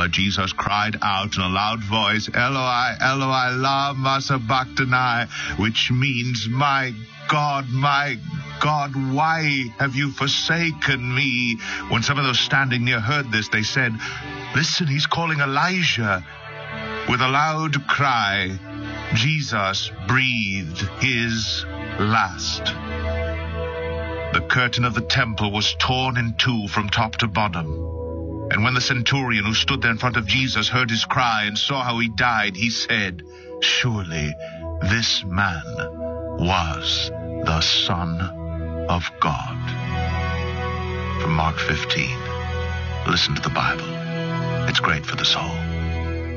Jesus cried out in a loud voice, Eloi, Eloi, lama sabachthani, which means, my God, why have you forsaken me? When some of those standing near heard this, they said, listen, he's calling Elijah. With a loud cry, Jesus breathed his last. The curtain of the temple was torn in two from top to bottom. And when the centurion who stood there in front of Jesus heard his cry and saw how he died, he said, surely this man was the Son of God. From Mark 15. Listen to the Bible. It's great for the soul.